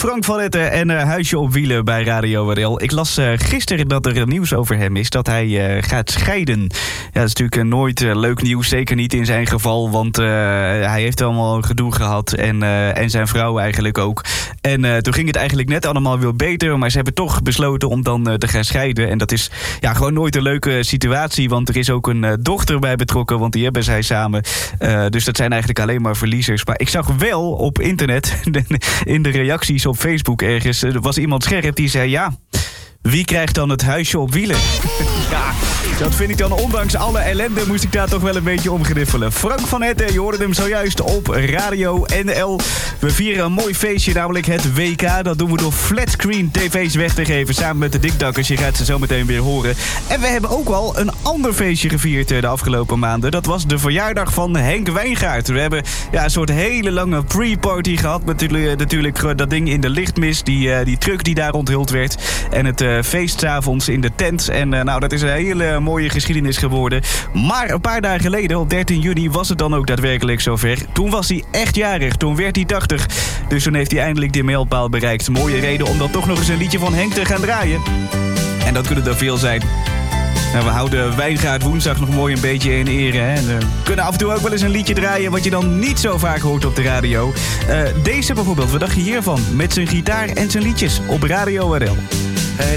Frank van Etten en Huisje op Wielen bij Radio RL. Ik las gisteren dat er nieuws over hem is, dat hij gaat scheiden. Ja, dat is natuurlijk nooit leuk nieuws, zeker niet in zijn geval, want hij heeft allemaal gedoe gehad en zijn vrouw eigenlijk ook. En toen ging het eigenlijk net allemaal weer beter, maar ze hebben toch besloten om dan te gaan scheiden. En dat is gewoon nooit een leuke situatie, want er is ook een dochter bij betrokken, want die hebben zij samen. Dus dat zijn eigenlijk alleen maar verliezers. Maar ik zag wel op internet, in de reacties op Facebook ergens, er was iemand scherp die zei, ja, wie krijgt dan het huisje op wielen? Ja, dat vind ik dan, ondanks alle ellende, moest ik daar toch wel een beetje om gniffelen. Frank van Etten, je hoorde hem zojuist op Radio NL. We vieren een mooi feestje, namelijk het WK. Dat doen we door flatscreen tv's weg te geven, samen met de dikdakkers. Je gaat ze zo meteen weer horen. En we hebben ook al een ander feestje gevierd de afgelopen maanden. Dat was de verjaardag van Henk Wijngaard. We hebben een soort hele lange pre-party gehad. Natuurlijk dat ding in de lichtmist, die truck die daar onthuld werd. En het feest 's avonds in de tent. En dat is een hele mooie geschiedenis geworden. Maar een paar dagen geleden, op 13 juni, was het dan ook daadwerkelijk zover. Toen was hij echt jarig. Toen werd hij 80. Dus toen heeft hij eindelijk die mijlpaal bereikt. Mooie reden om dan toch nog eens een liedje van Henk te gaan draaien. En dat kunnen er veel zijn. Nou, we houden Wijngaard woensdag nog mooi een beetje in ere. Hè? En, we kunnen af en toe ook wel eens een liedje draaien wat je dan niet zo vaak hoort op de radio. Deze bijvoorbeeld, wat dacht je hiervan? Met zijn gitaar en zijn liedjes op Radio RL.